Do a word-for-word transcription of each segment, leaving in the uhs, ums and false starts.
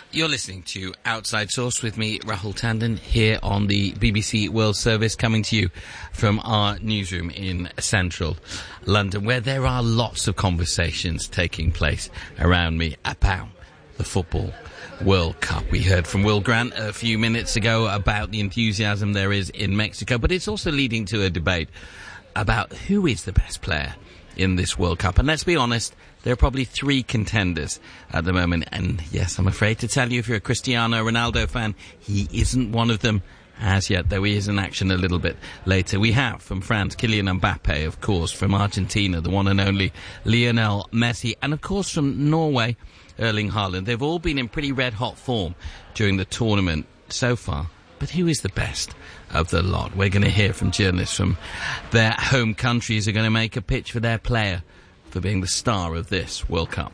You're listening to Outside Source with me, Rahul Tandon, here on the B B C World Service, coming to you from our newsroom in central London, where there are lots of conversations taking place around me about the Football World Cup. We heard from Will Grant a few minutes ago about the enthusiasm there is in Mexico, but it's also leading to a debate about who is the best player in this World Cup. And let's be honest, there are probably three contenders at the moment. And yes, I'm afraid to tell you, if you're a Cristiano Ronaldo fan, he isn't one of them as yet, though he is in action a little bit later. We have from France, Kylian Mbappe, of course, from Argentina, the one and only Lionel Messi, and of course from Norway, Erling Haaland. They've all been in pretty red-hot form during the tournament so far. But who is the best of the lot? We're going to hear from journalists from their home countries who are going to make a pitch for their player for being the star of this World Cup.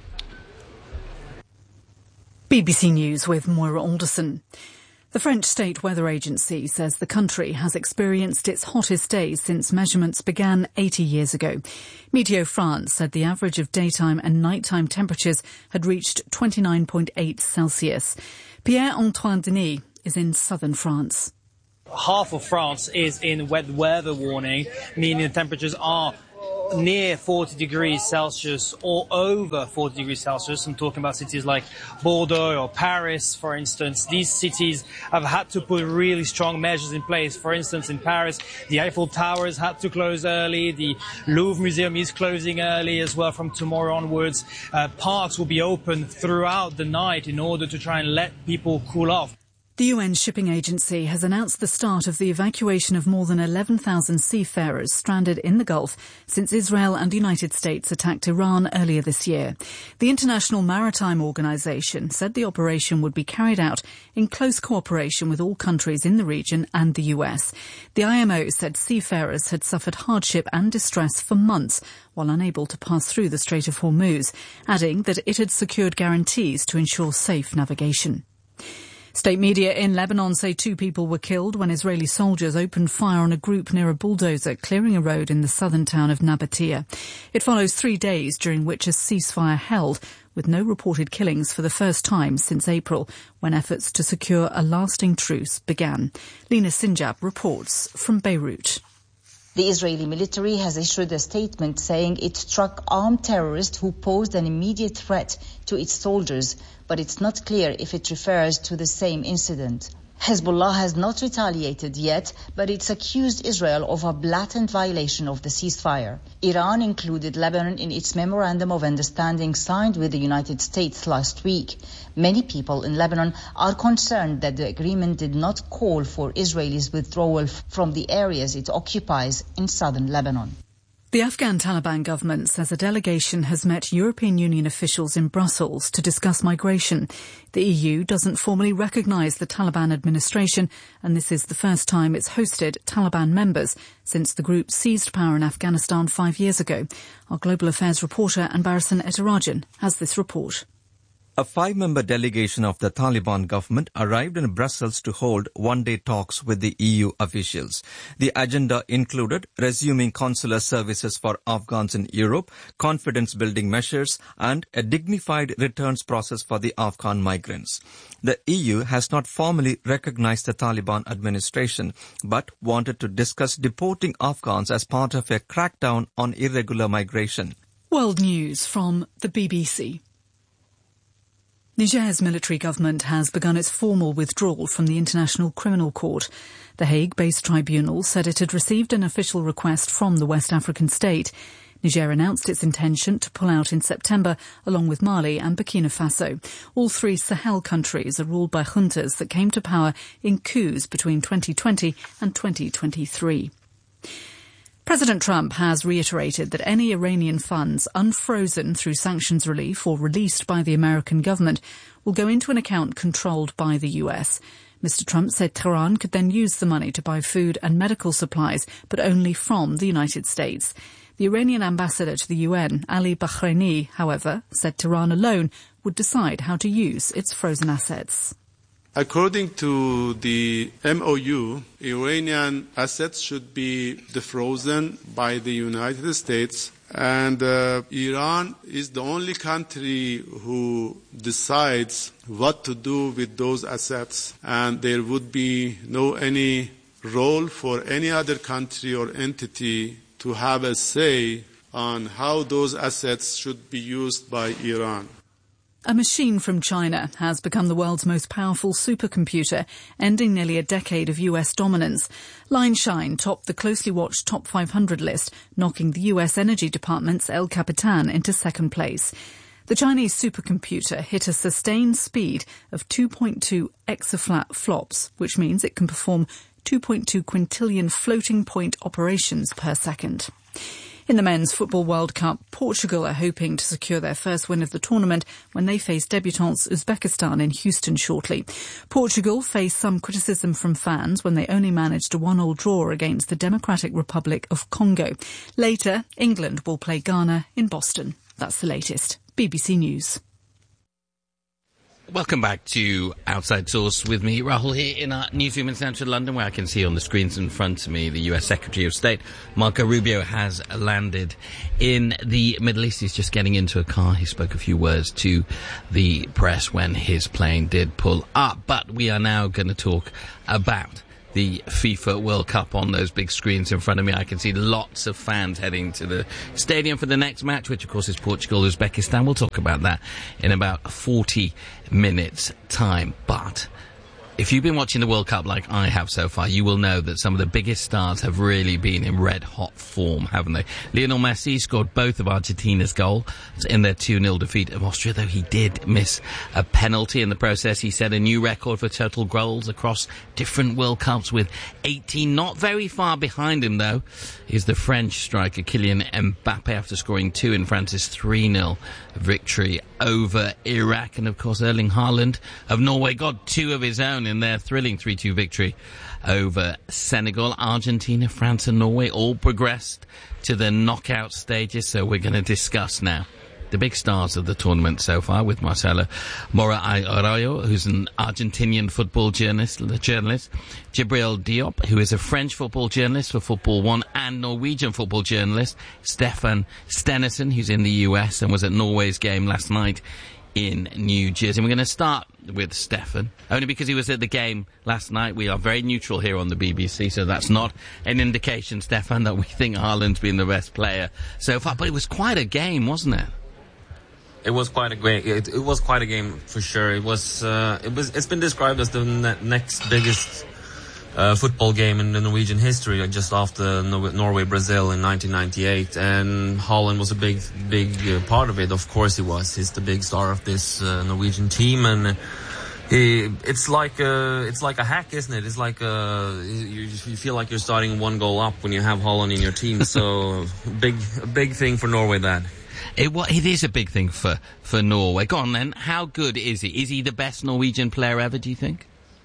B B C News with Moira Alderson. The French State Weather Agency says the country has experienced its hottest days since measurements began eighty years ago. Meteo France said the average of daytime and nighttime temperatures had reached twenty-nine point eight Celsius. Pierre-Antoine Denis is in southern France. Half of France is in wet weather warning, meaning the temperatures are near forty degrees Celsius or over forty degrees Celsius. I'm talking about cities like Bordeaux or Paris, for instance. These cities have had to put really strong measures in place. For instance, in Paris, the Eiffel Towers had to close early. The Louvre Museum is closing early as well from tomorrow onwards. Uh, parks will be open throughout the night in order to try and let people cool off. The U N Shipping Agency has announced the start of the evacuation of more than eleven thousand seafarers stranded in the Gulf since Israel and the United States attacked Iran earlier this year. The International Maritime Organization said the operation would be carried out in close cooperation with all countries in the region and the U S. The I M O said seafarers had suffered hardship and distress for months while unable to pass through the Strait of Hormuz, adding that it had secured guarantees to ensure safe navigation. State media in Lebanon say two people were killed when Israeli soldiers opened fire on a group near a bulldozer clearing a road in the southern town of Nabatea. It follows three days during which a ceasefire held, with no reported killings for the first time since April, when efforts to secure a lasting truce began. Lina Sinjab reports from Beirut. The Israeli military has issued a statement saying it struck armed terrorists who posed an immediate threat to its soldiers, but it's not clear if it refers to the same incident. Hezbollah has not retaliated yet, but it's accused Israel of a blatant violation of the ceasefire. Iran included Lebanon in its Memorandum of Understanding signed with the United States last week. Many people in Lebanon are concerned that the agreement did not call for Israelis' withdrawal from the areas it occupies in southern Lebanon. The Afghan Taliban government says a delegation has met European Union officials in Brussels to discuss migration. The E U doesn't formally recognise the Taliban administration, and this is the first time it's hosted Taliban members since the group seized power in Afghanistan five years ago. Our Global Affairs reporter Anbarasan Etarajan has this report. A five-member delegation of the Taliban government arrived in Brussels to hold one-day talks with the E U officials. The agenda included resuming consular services for Afghans in Europe, confidence-building measures, and a dignified returns process for the Afghan migrants. The E U has not formally recognized the Taliban administration, but wanted to discuss deporting Afghans as part of a crackdown on irregular migration. World News from the B B C. Niger's military government has begun its formal withdrawal from the International Criminal Court. The Hague-based tribunal said it had received an official request from the West African state. Niger announced its intention to pull out in September, along with Mali and Burkina Faso. All three Sahel countries are ruled by juntas that came to power in coups between twenty twenty and twenty twenty-three. President Trump has reiterated that any Iranian funds unfrozen through sanctions relief or released by the American government will go into an account controlled by the U S. Mister Trump said Tehran could then use the money to buy food and medical supplies, but only from the United States. The Iranian ambassador to the U N, Ali Bahraini, however, said Tehran alone would decide how to use its frozen assets. According to the M O U, Iranian assets should be defrozen by the United States And uh, Iran is the only country who decides what to do with those assets, and there would be no any role for any other country or entity to have a say on how those assets should be used by Iran. A machine from China has become the world's most powerful supercomputer, ending nearly a decade of U S dominance. Line Shine topped the closely watched top five hundred list, knocking the U S Energy Department's El Capitan into second place. The Chinese supercomputer hit a sustained speed of two point two exaflops, which means it can perform two point two quintillion floating point operations per second. In the Men's Football World Cup, Portugal are hoping to secure their first win of the tournament when they face debutants Uzbekistan in Houston shortly. Portugal face some criticism from fans when they only managed a one-all draw against the Democratic Republic of Congo. Later, England will play Ghana in Boston. That's the latest. B B C News. Welcome back to Outside Source with me, Rahul, here in our newsroom in central London, where I can see on the screens in front of me the U S Secretary of State, Marco Rubio, has landed in the Middle East. He's just getting into a car. He spoke a few words to the press when his plane did pull up. But we are now going to talk about the FIFA World Cup on those big screens in front of me. I can see lots of fans heading to the stadium for the next match, which of course is Portugal-Uzbekistan. We'll talk about that in about forty minutes' time. But if you've been watching the World Cup like I have so far, you will know that some of the biggest stars have really been in red-hot form, haven't they? Lionel Messi scored both of Argentina's goals in their two nil defeat of Austria, though he did miss a penalty in the process. He set a new record for total goals across different World Cups with eighteen. Not very far behind him, though, is the French striker Kylian Mbappe after scoring two in France's three nil victory over Iraq. And, of course, Erling Haaland of Norway got two of his own in their thrilling three two victory over Senegal. Argentina, France and Norway all progressed to the knockout stages, so we're going to discuss now the big stars of the tournament so far with Marcelo Mora Arroyo, who's an Argentinian football journalist, journalist, Jibril Diop, who is a French football journalist for Football One, and Norwegian football journalist Stefan Stenison, who's in the U S and was at Norway's game last night in New Jersey. And we're going to start with Stefan, only because he was at the game last night. We are very neutral here on the B B C, so that's not an indication, Stefan, that we think Haaland's been the best player so far. But it was quite a game, wasn't it? It was quite a great. It, it was quite a game for sure. It was. Uh, it was. It's been described as the ne- next biggest uh, football game in the Norwegian history, just after Norway-Brazil in nineteen ninety-eight. And Haaland was a big, big uh, part of it. Of course, he was. He's the big star of this uh, Norwegian team, and he. It's like a. It's like a hack, isn't it? It's like a. You, you feel like you're starting one goal up when you have Haaland in your team. So big, a big thing for Norway. That. It, well, it is a big thing for, for Norway. Go on then. How good is he? Is he the best Norwegian player ever, do you think?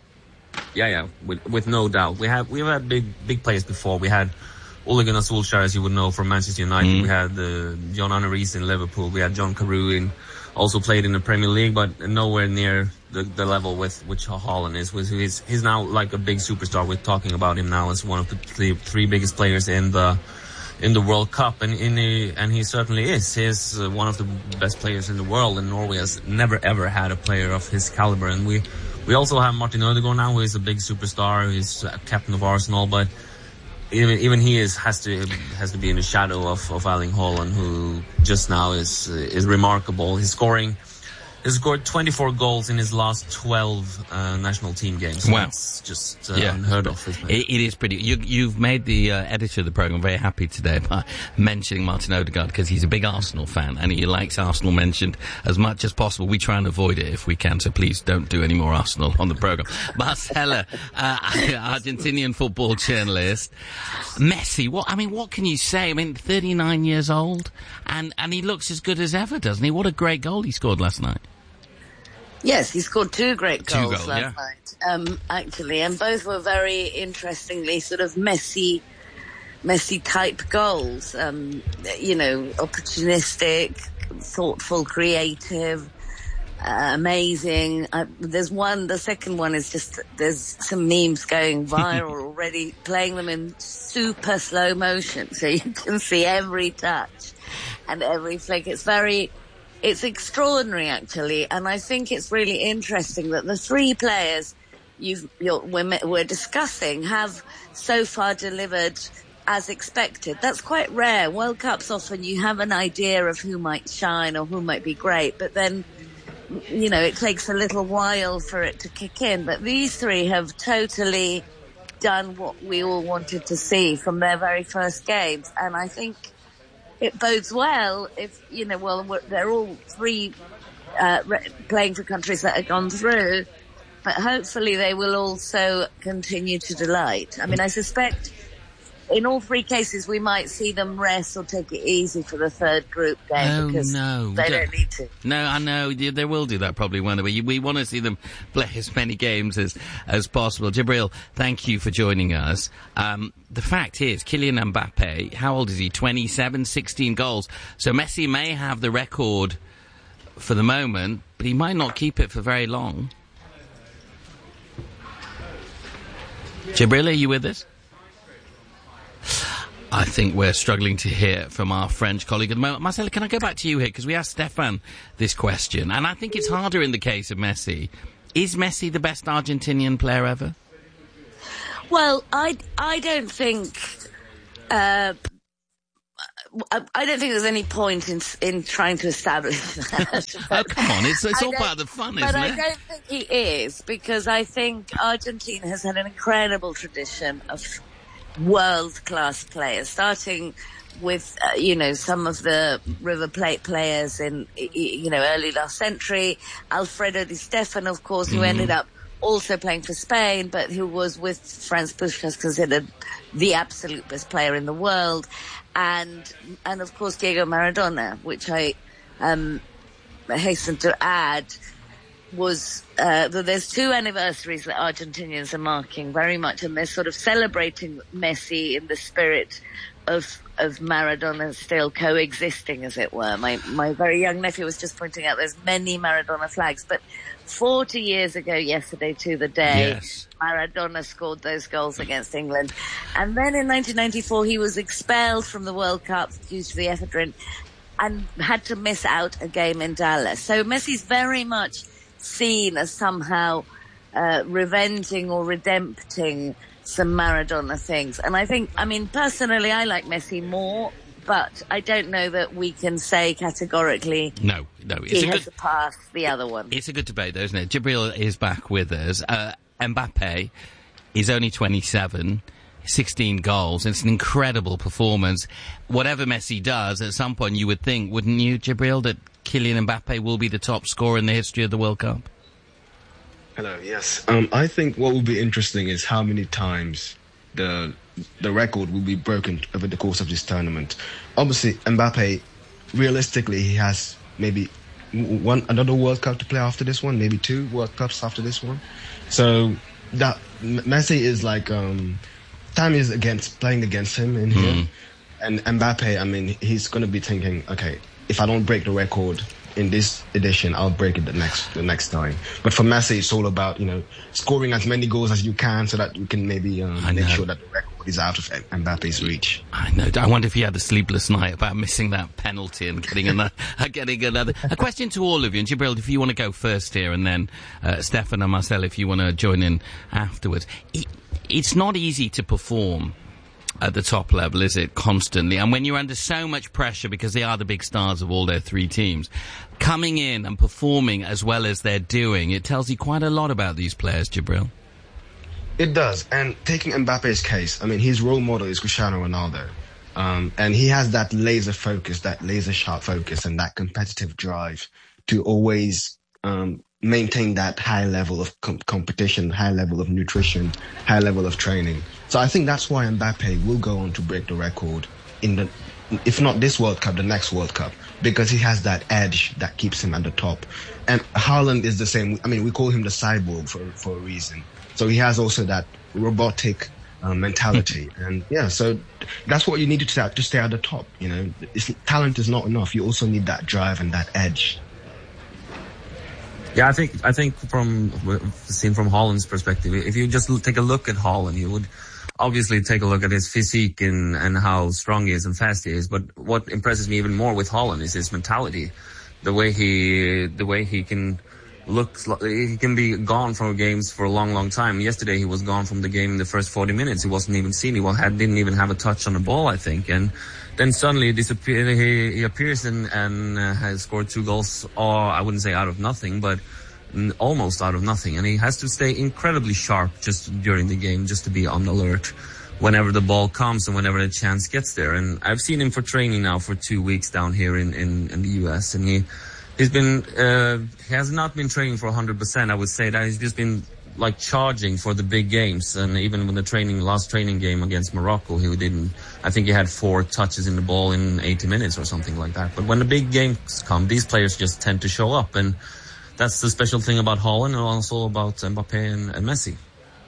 Yeah, yeah, with, with no doubt. We have we've had big big players before. We had Ole Gunnar Solskjaer, as you would know, from Manchester United. Mm. We had uh, John Arne Riise in Liverpool. We had John Carew in, also played in the Premier League, but nowhere near the, the level with which Haaland is. With he's he's now like a big superstar. We're talking about him now as one of the three, three biggest players in the. in the World Cup, and in the, and he certainly is. He's uh, one of the best players in the world, and Norway has never ever had a player of his caliber. And we we also have Martin Ødegaard now, who is a big superstar. He's uh, captain of Arsenal, but even even he is has to has to be in the shadow of of Erling Haaland, who just now is uh, is remarkable. He's scoring. He scored twenty-four goals in his last twelve uh, national team games. Wow. That's just uh, yeah. unheard of, isn't it? It, it is pretty. You, you've made the uh, editor of the programme very happy today by mentioning Martin Ødegaard, because he's a big Arsenal fan and he likes Arsenal mentioned as much as possible. We try and avoid it if we can, so please don't do any more Arsenal on the programme. Marcelo, uh, Argentinian football journalist. Messi, what, I mean, what can you say? I mean, thirty-nine years old, and, and he looks as good as ever, doesn't he? What a great goal he scored last night. Yes, he scored two great goals, two goals last yeah. night, um, actually, and both were very interestingly sort of Messi, Messi-type goals. Um, you know, opportunistic, thoughtful, creative, uh, amazing. Uh, there's one, the second one is just, there's some memes going viral already, playing them in super slow motion, so you can see every touch. and every flick. It's very, it's extraordinary actually, and I think it's really interesting that the three players you've, you're, we're, we're discussing have so far delivered as expected. That's quite rare. World Cups often you have an idea of who might shine or who might be great, but then, you know, it takes a little while for it to kick in. But these three have totally done what we all wanted to see from their very first games. And I think it bodes well if, you know, well, they're all three uh, playing for countries that have gone through, but hopefully they will also continue to delight. I mean, I suspect in all three cases, we might see them rest or take it easy for the third group game oh, because no. they don't need to. No, I know. They will do that probably, won't they? We, we want to see them play as many games as, as possible. Jibril, thank you for joining us. Um, the fact is, Kylian Mbappe, how old is he? twenty-seven, sixteen goals. So Messi may have the record for the moment, but he might not keep it for very long. Jibril, are you with us? I think we're struggling to hear from our French colleague at the moment. Marcella, can I go back to you here? Because we asked Stefan this question, and I think it's harder in the case of Messi. Is Messi the best Argentinian player ever? Well, I, I don't think... Uh, I don't think there's any point in in trying to establish that. Oh, come on. It's, it's all part of the fun, isn't it? But I don't think he is, because I think Argentina has had an incredible tradition of world-class players, starting with, uh, you know, some of the River Plate players in, you know, early last century. Alfredo Di Stefano, of course, who mm. ended up also playing for Spain, but who was with Franz Puskás considered the absolute best player in the world. And, and of course, Diego Maradona, which I, um, hasten to add, was, uh, that there's two anniversaries that Argentinians are marking very much, and they're sort of celebrating Messi in the spirit of, of Maradona still coexisting, as it were. My, my very young nephew was just pointing out there's many Maradona flags, but forty years ago yesterday to the day, yes, Maradona scored those goals against England. And then in nineteen ninety-four, he was expelled from the World Cup due to the ephedrine and had to miss out a game in Dallas. So Messi's very much seen as somehow uh, revenging or redempting some Maradona things. And I think, I mean, personally, I like Messi more, but I don't know that we can say categorically no, no, it's he a has good, passed the other one. It's a good debate, though, isn't it? Jibril is back with us. Uh, Mbappe is only twenty-seven, sixteen goals. It's an incredible performance. Whatever Messi does, at some point you would think, wouldn't you, Jibril, that Kylian Mbappe will be the top scorer in the history of the World Cup? Hello, yes. Um, I think what will be interesting is how many times the the record will be broken over the course of this tournament. Obviously, Mbappe, realistically, he has maybe one another World Cup to play after this one, maybe two World Cups after this one. So that Messi is like um, time is against playing against him in here, mm. and Mbappe, I mean, he's going to be thinking, okay, if I don't break the record in this edition, I'll break it the next the next time. But for Messi, it's all about, you know, scoring as many goals as you can so that you can maybe um, make sure that the record is out of Mbappe's reach. I know. I wonder if he had a sleepless night about missing that penalty and getting another. getting another. A question to all of you, and Jibril, if you want to go first here, and then uh, Stefan and Marcel, if you want to join in afterwards. It, it's not easy to perform at the top level, is it, constantly? And when you're under so much pressure, because they are the big stars of all their three teams, coming in and performing as well as they're doing, it tells you quite a lot about these players, Jibril. It does. And taking Mbappe's case, I mean, his role model is Cristiano Ronaldo. Um, and he has that laser focus, that laser sharp focus, and that competitive drive to always um, maintain that high level of com- competition, high level of nutrition, high level of training. So I think that's why Mbappe will go on to break the record in the, if not this World Cup, the next World Cup, because he has that edge that keeps him at the top. And Haaland is the same. I mean, we call him the cyborg for, for a reason. So he has also that robotic uh, mentality. And yeah, so that's what you need to, to stay at the top. You know, it's, talent is not enough. You also need that drive and that edge. Yeah, I think I think from seen from Haaland's perspective, if you just take a look at Haaland, you would obviously take a look at his physique and, and how strong he is and fast he is. But what impresses me even more with Haaland is his mentality. The way he, the way he can look, he can be gone from games for a long, long time. Yesterday he was gone from the game in the first forty minutes. He wasn't even seen. He had, didn't even have a touch on the ball, I think. And then suddenly disappear, he, he appears and, and uh, has scored two goals, or I wouldn't say out of nothing, but almost out of nothing. And he has to stay incredibly sharp just during the game, just to be on alert whenever the ball comes and whenever the chance gets there. And I've seen him for training now for two weeks down here in, in, in the U S. And he, he's been, uh, he has not been training for one hundred percent. I would say that he's just been like charging for the big games. And even when the training, last training game against Morocco, he didn't, I think he had four touches in the ball in eighty minutes or something like that. But when the big games come, these players just tend to show up. And that's the special thing about Haaland and also about Mbappe and, and Messi.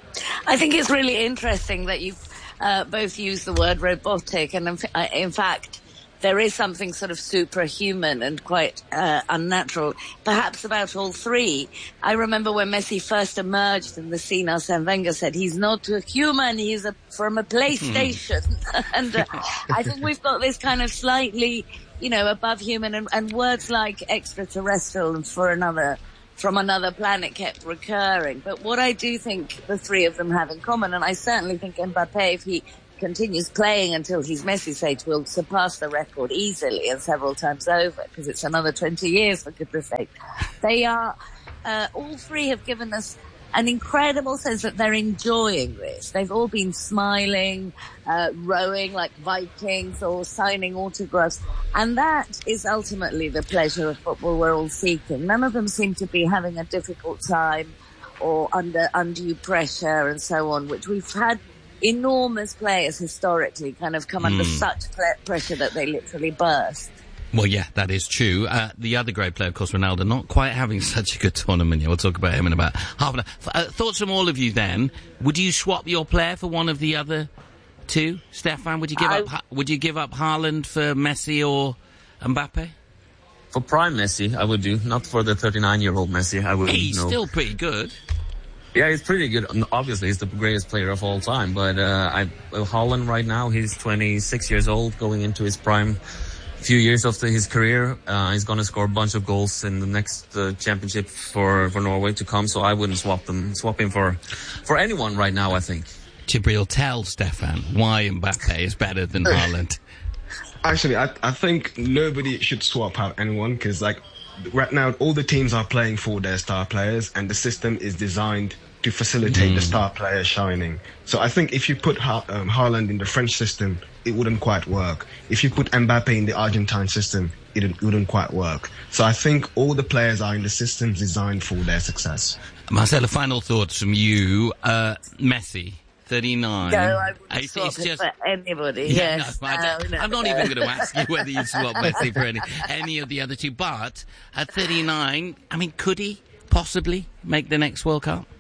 I think it's really interesting that you've uh, both used the word robotic, and in, uh, in fact, there is something sort of superhuman and quite uh, unnatural, perhaps about all three. I remember when Messi first emerged in the scene, Arsene Wenger said, he's not a human, he's a, from a PlayStation. and uh, I think we've got this kind of slightly, you know, above human, and, and words like extraterrestrial and for another, from another planet kept recurring. But what I do think the three of them have in common, and I certainly think Mbappe, if he continues playing until he's Messi's age, will surpass the record easily and several times over, because it's another twenty years, for goodness sake. They are, uh, all three have given us an incredible sense that they're enjoying this. They've all been smiling, uh, rowing like Vikings or signing autographs. And that is ultimately the pleasure of football we're all seeking. None of them seem to be having a difficult time or under undue pressure and so on, which we've had enormous players historically kind of come mm. under such pressure that they literally burst. Well, yeah, that is true. Uh, the other great player, of course, Ronaldo, not quite having such a good tournament yet. We'll talk about him in about half an hour. Uh, thoughts from all of you then. Would you swap your player for one of the other two? Stefan, would you give I... up, would you give up Haaland for Messi or Mbappe? For prime Messi, I would do. Not for the thirty-nine-year-old Messi, I would. He's no. still pretty good. Yeah, he's pretty good. Obviously, he's the greatest player of all time. But uh, I, Haaland right now, he's twenty-six years old, going into his prime. Few years after his career, uh, he's going to score a bunch of goals in the next uh, championship for, for Norway to come. So I wouldn't swap them, swap him for, for anyone right now, I think. Jibril, tell Stefan why Mbappe is better than Haaland. Actually, I, I think nobody should swap out anyone, because like right now, all the teams are playing for their star players, and the system is designed to facilitate mm. the star player shining. So I think if you put ha- um, Haaland in the French system, it wouldn't quite work. If you put Mbappe in the Argentine system, it, it wouldn't quite work. So I think all the players are in the systems designed for their success. Marcelo, final thoughts from you. Uh, Messi, thirty-nine. No, I wouldn't swap it just... for anybody. Yeah, yes. no, I don't, no, I'm not no. even going to ask you whether you'd swap Messi for any, any of the other two. But at thirty-nine, I mean, could he possibly make the next World Cup?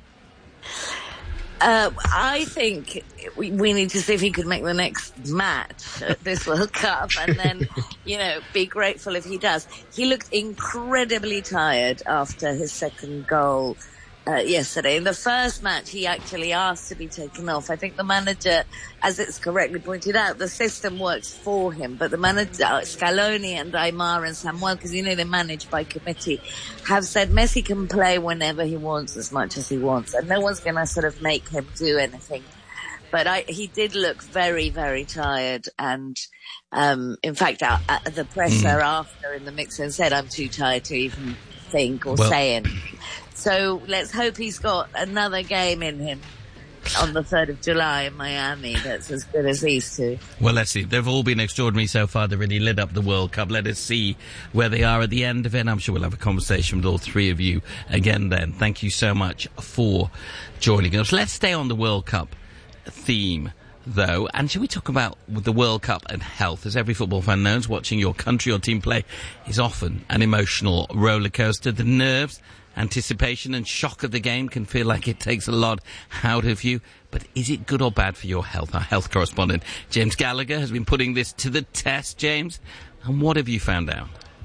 Uh, I think we, we need to see if he could make the next match at this World Cup, and then, you know, be grateful if he does. He looked incredibly tired after his second goal uh, yesterday. In the first match, he actually asked to be taken off. I think the manager, as it's correctly pointed out, the system works for him, but the manager, Scaloni and Aymar and Samuel, because, you know, they're managed by committee, have said Messi can play whenever he wants, as much as he wants, and no one's going to sort of make him do anything. But I, he did look very, very tired, and um, in fact, uh, uh, the presser mm. after in the mix-in said, I'm too tired to even think or well, say anything. So let's hope he's got another game in him on the third of July in Miami that's as good as these two. Well, let's see. They've all been extraordinary so far. They really lit up the World Cup. Let us see where they are at the end of it. I'm sure we'll have a conversation with all three of you again then. Thank you so much for joining us. Let's stay on the World Cup theme, though. And shall we talk about the World Cup and health? As every football fan knows, watching your country or team play is often an emotional roller coaster. The nerves, anticipation and shock of the game can feel like it takes a lot out of you. But is it good or bad for your health? Our health correspondent, James Gallagher, has been putting this to the test. James, and what have you found out?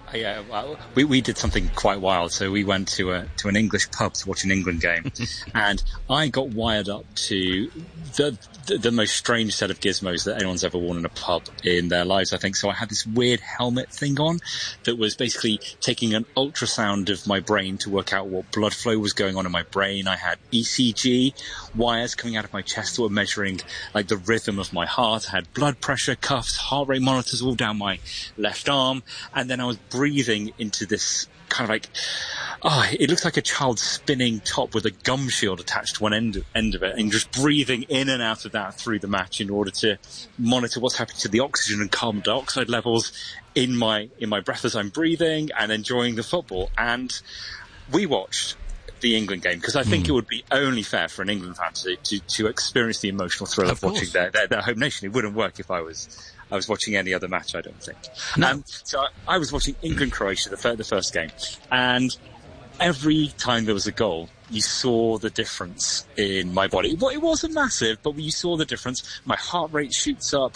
Yeah, well, we we did something quite wild. So we went to a to an English pub to watch an England game, and I got wired up to the, the the most strange set of gizmos that anyone's ever worn in a pub in their lives, I think. So I had this weird helmet thing on that was basically taking an ultrasound of my brain to work out what blood flow was going on in my brain. I had E C G wires coming out of my chest that were measuring like the rhythm of my heart. I had blood pressure cuffs, heart rate monitors all down my left arm, and then I was breathing into this kind of like, oh, it looks like a child spinning top with a gum shield attached to one end, end of it, and just breathing in and out of that through the match in order to monitor what's happening to the oxygen and carbon dioxide levels in my in my breath as I'm breathing and enjoying the football. And we watched the England game because I think mm. it would be only fair for an England fan to, to, to experience the emotional thrill of, of watching their, their, their home nation. It wouldn't work if I was I was watching any other match, I don't think. No. Um, so I, I was watching England-Croatia, the, fir- the first game, and every time there was a goal, you saw the difference in my body. Well, it wasn't massive, but you saw the difference. My heart rate shoots up,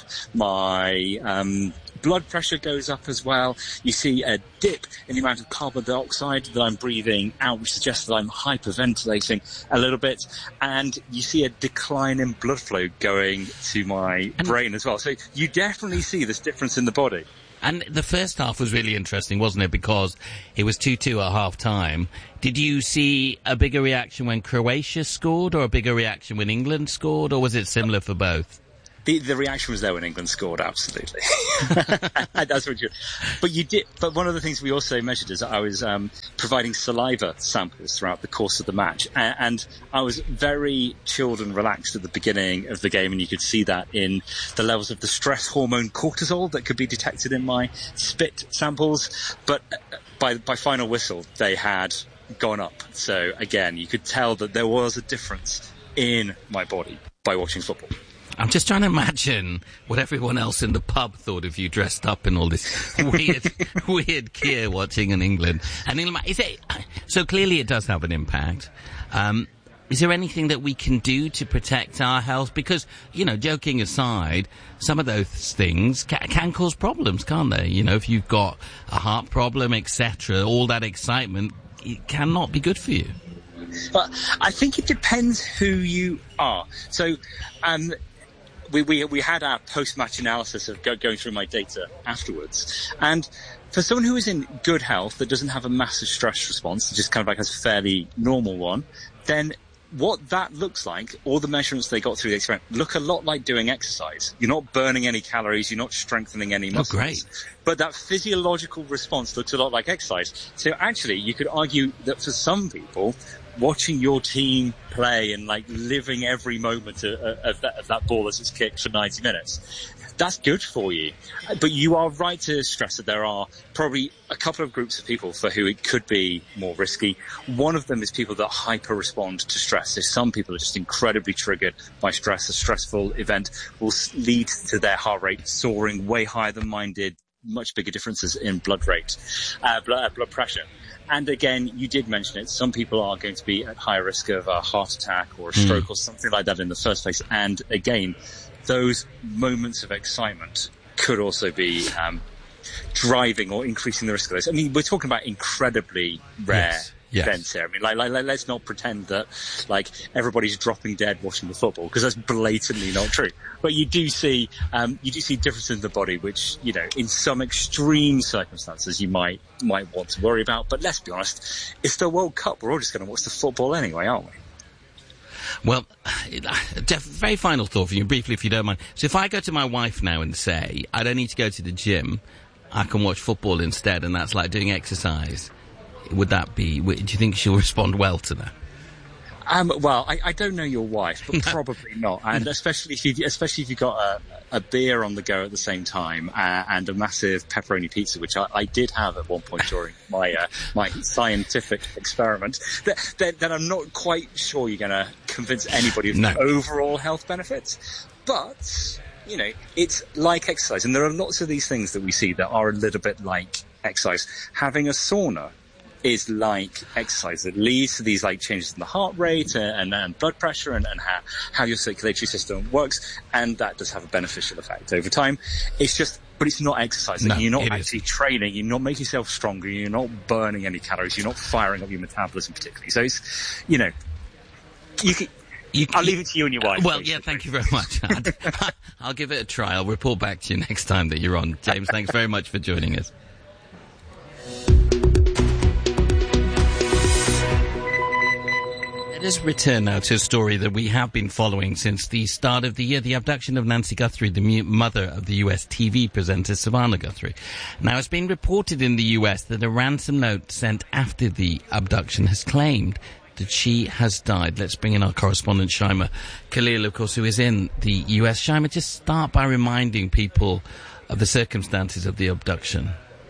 my um, blood pressure goes up as well. You see a dip in the amount of carbon dioxide that I'm breathing out, which suggests that I'm hyperventilating a little bit. And you see a decline in blood flow going to my and brain as well. So you definitely see this difference in the body. And the first half was really interesting, wasn't it? Because it was two two at half time. Did you see a bigger reaction when Croatia scored or a bigger reaction when England scored, or was it similar for both? The, the reaction was there when England scored, absolutely. That's what you. But you did. But one of the things we also measured is I was um, providing saliva samples throughout the course of the match, and, and I was very chilled and relaxed at the beginning of the game, and you could see that in the levels of the stress hormone cortisol that could be detected in my spit samples. But by by final whistle, they had gone up. So again, you could tell that there was a difference in my body by watching football. I'm just trying to imagine what everyone else in the pub thought of you dressed up in all this weird, weird gear watching in England. And is it, so clearly it does have an impact. Um, is there anything that we can do to protect our health? Because, you know, joking aside, some of those things ca- can cause problems, can't they? You know, if you've got a heart problem, et cetera, all that excitement, it cannot be good for you. But I think it depends who you are. So, um, We, we we had our post-match analysis of go, going through my data afterwards, and for someone who is in good health that doesn't have a massive stress response, just kind of like a fairly normal one, then what that looks like, all the measurements they got through the experiment, look a lot like doing exercise. You're not burning any calories, you're not strengthening any muscles. Oh, great. But that physiological response looks a lot like exercise. So actually, you could argue that for some people, watching your team play and like living every moment of, of, that, of that ball as it's kicked for ninety minutes, that's good for you. But you are right to stress that there are probably a couple of groups of people for who it could be more risky. One of them is people that hyper respond to stress. So some people are just incredibly triggered by stress. A stressful event will lead to their heart rate soaring way higher than mine did, much bigger differences in blood rate, uh, blood, uh, blood pressure. And again, you did mention it, some people are going to be at higher risk of a heart attack or a stroke mm. or something like that in the first place. And again, those moments of excitement could also be um, driving or increasing the risk of those. I mean, we're talking about incredibly rare yes. Yes. events here. I mean, like, like, like, let's not pretend that, like, everybody's dropping dead watching the football, because that's blatantly not true. But you do see, um, you do see differences in the body, which, you know, in some extreme circumstances you might, might want to worry about. But let's be honest, it's the World Cup. We're all just going to watch the football anyway, aren't we? Well, very final thought for you, briefly, if you don't mind. So if I go to my wife now and say, I don't need to go to the gym, I can watch football instead, and that's like doing exercise, would that be, do you think she'll respond well to that? Um, well, I, I don't know your wife, but probably not. And especially if you, especially if you've got a, a beer on the go at the same time, uh, and a massive pepperoni pizza, which I, I did have at one point during my, uh, my scientific experiment, that, that, that I'm not quite sure you're going to convince anybody of no. the overall health benefits. But, you know, it's like exercise. And there are lots of these things that we see that are a little bit like exercise. Having a sauna is like exercise. It leads to these like changes in the heart rate and, and, and blood pressure and, and how, how your circulatory system works, and that does have a beneficial effect over time. It's just but it's not exercising. No, you're not it actually isn't. training. You're not making yourself stronger. You're not burning any calories. You're not firing up your metabolism particularly. So it's, you know, you can, You, I'll leave it to you and your wife. Well, basically. yeah, thank you very much. I'd- I'll give it a try. I'll report back to you next time that you're on. James, thanks very much for joining us. Let us return now to a story that we have been following since the start of the year, the abduction of Nancy Guthrie, the mu- mother of the U S T V presenter Savannah Guthrie. Now, it's been reported in the U S that a ransom note sent after the abduction has claimed that she has died. Let's bring in our correspondent, Shaima Khalil, of course, who is in the U S. Shaima, just start by reminding people of the circumstances of the abduction.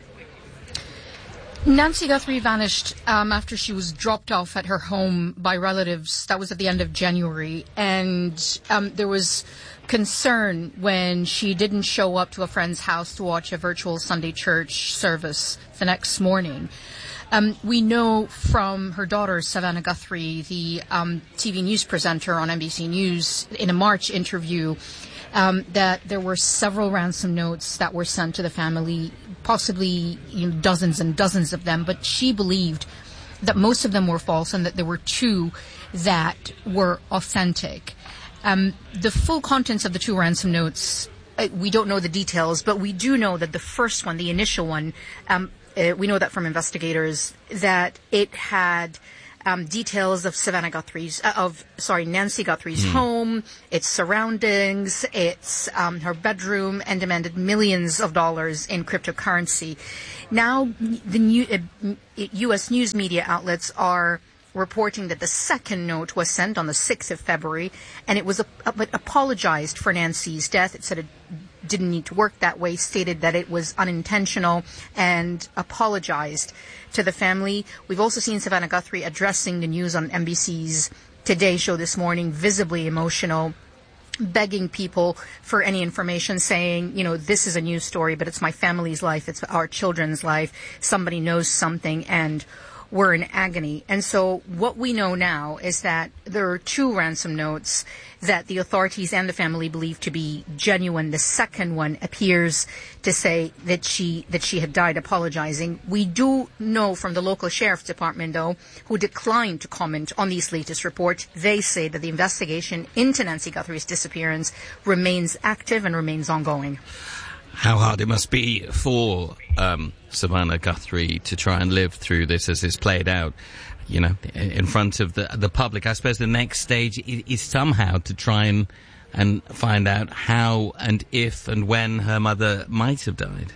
Nancy Guthrie vanished um, after she was dropped off at her home by relatives. That was at the end of January. And um, there was concern when she didn't show up to a friend's house to watch a virtual Sunday church service the next morning. Um, we know from her daughter, Savannah Guthrie, the um, T V news presenter on N B C News, in a March interview, um, that there were several ransom notes that were sent to the family, possibly you know, dozens and dozens of them, but she believed that most of them were false and that there were two that were authentic. Um, the full contents of the two ransom notes, uh, we don't know the details, but we do know that the first one, the initial one, um, Uh, we know that from investigators, that it had um, details of Savannah Guthrie's, uh, of, sorry, Nancy Guthrie's mm. home, its surroundings, its um, her bedroom, and demanded millions of dollars in cryptocurrency. Now, the new, uh, U S news media outlets are reporting that the second note was sent on the sixth of February, and it was a, a, apologized for Nancy's death. It said it didn't need to work that way, stated that it was unintentional, and apologized to the family. We've also seen Savannah Guthrie addressing the news on N B C's Today show this morning, visibly emotional, begging people for any information, saying, you know, this is a news story, but it's my family's life, it's our children's life. Somebody knows something, and we're in agony. And so what we know now is that there are two ransom notes that the authorities and the family believe to be genuine. The second one appears to say that she that she had died apologizing. We do know from the local sheriff's department, though, who declined to comment on these latest reports. They say that the investigation into Nancy Guthrie's disappearance remains active and remains ongoing. How hard it must be for um, Savannah Guthrie to try and live through this as it's played out, you know, in front of the the public. I suppose the next stage is, is somehow to try and and find out how and if and when her mother might have died.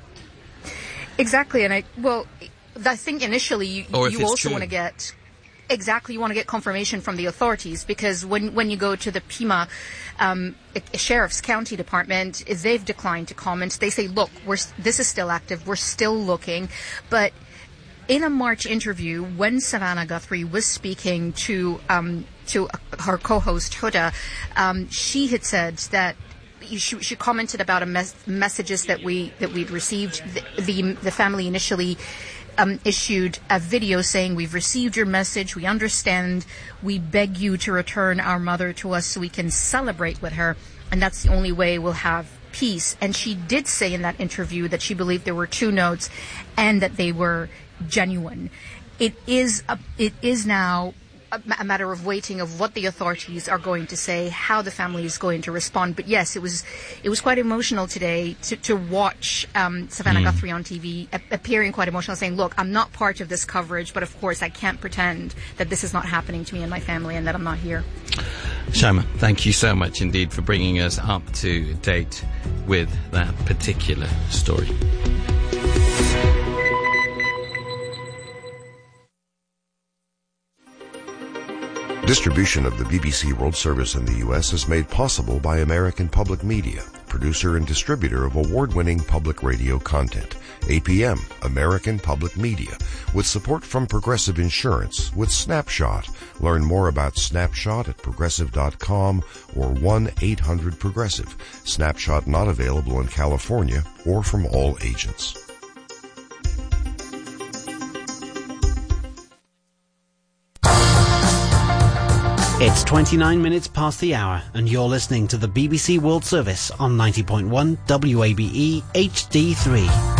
Exactly, and I well, I think initially you, you also want to get. Exactly, you want to get confirmation from the authorities, because when when you go to the Pima um, Sheriff's County Department, they've declined to comment. They say, look, we're, this is still active, we're still looking. But in a March interview, when Savannah Guthrie was speaking to um, to her co-host Huda, um, she had said that she, she commented about a mes- messages that we that we'd received. The, the, the family initially Um, issued a video saying, we've received your message, we understand, we beg you to return our mother to us so we can celebrate with her, and that's the only way we'll have peace. And she did say in that interview that she believed there were two notes and that they were genuine. It is a, it is now a, a matter of waiting of what the authorities are going to say, how the family is going to respond. But yes, it was it was quite emotional today to, to watch um, Savannah mm. Guthrie on T V a- appearing quite emotional, saying, look, I'm not part of this coverage, but of course I can't pretend that this is not happening to me and my family and that I'm not here. Shaima, thank you so much indeed for bringing us up to date with that particular story. Distribution of the B B C World Service in the U S is made possible by American Public Media, producer and distributor of award-winning public radio content. A P M, American Public Media, with support from Progressive Insurance with Snapshot. Learn more about Snapshot at progressive dot com or one eight hundred progressive. Snapshot not available in California or from all agents. It's twenty-nine minutes past the hour, and you're listening to the B B C World Service on ninety point one W A B E H D three.